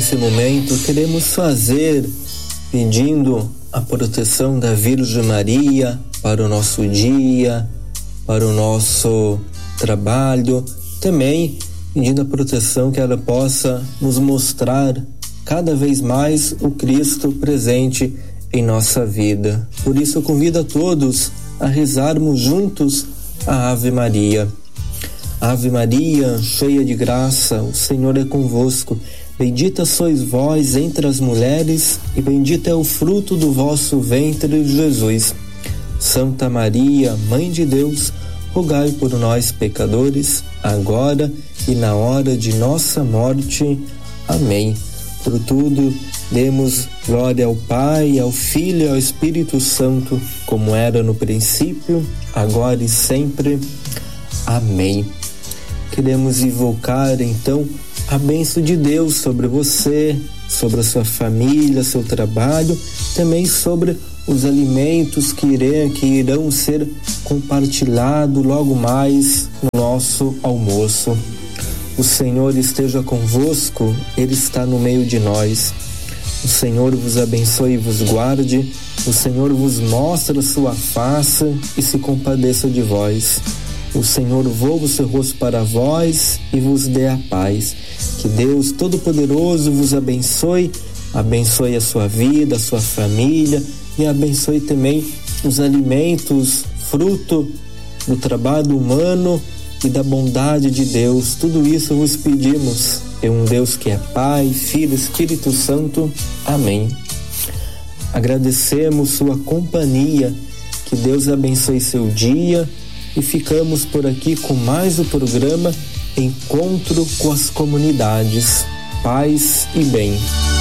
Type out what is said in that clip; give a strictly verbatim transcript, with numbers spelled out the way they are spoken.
nesse momento queremos fazer pedindo a proteção da Virgem Maria para o nosso dia, para o nosso trabalho, também pedindo a proteção que ela possa nos mostrar cada vez mais o Cristo presente em nossa vida. Por isso eu convido a todos a rezarmos juntos a Ave Maria. Ave Maria, cheia de graça, o Senhor é convosco. Bendita sois vós entre as mulheres, e bendito é o fruto do vosso ventre, Jesus. Santa Maria, Mãe de Deus, rogai por nós, pecadores, agora e na hora de nossa morte. Amém. Por tudo, demos glória ao Pai, ao Filho e ao Espírito Santo, como era no princípio, agora e sempre. Amém. Queremos invocar, então, a bênção de Deus sobre você, sobre a sua família, seu trabalho, também sobre os alimentos que irão, que irão ser compartilhados logo mais no nosso almoço. O Senhor esteja convosco, Ele está no meio de nós. O Senhor vos abençoe e vos guarde. O Senhor vos mostre a sua face e se compadeça de vós. O Senhor volva o seu rosto para vós e vos dê a paz. Que Deus Todo-Poderoso vos abençoe, abençoe a sua vida, a sua família e abençoe também os alimentos, fruto do trabalho humano e da bondade de Deus. Tudo isso vos pedimos. É um Deus que é Pai, Filho, Espírito Santo. Amém. Agradecemos sua companhia. Que Deus abençoe seu dia. E ficamos por aqui com mais o programa Encontro com as Comunidades. Paz e bem.